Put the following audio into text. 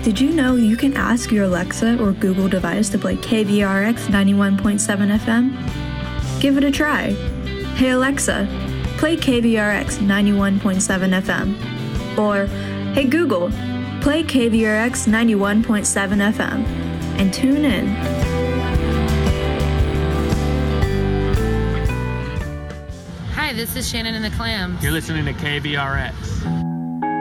Did you know you can ask your Alexa or Google device to play KVRX 91.7 FM? Give it a try. Hey Alexa, play KVRX 91.7 FM. Or, hey Google, play KVRX 91.7 FM. And tune in. Hi, this is Shannon and the Clams. You're listening to KVRX.